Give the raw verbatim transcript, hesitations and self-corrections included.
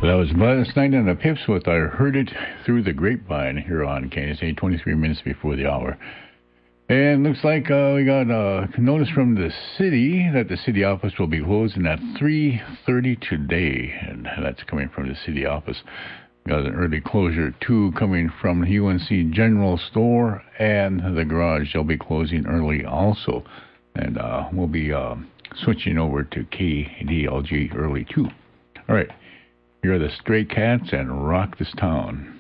That was Gladys Knight and the Pips with I Heard It Through the Grapevine here on K N S A, twenty-three minutes before the hour. And looks like uh, we got a notice from the city that the city office will be closing at three thirty today. And that's coming from the city office. We got an early closure, too, coming from the U N C General Store and the garage. They'll be closing early also. And uh, we'll be uh, switching over to K D L G early, too. All right. Here are the Stray Cats and Rock This Town.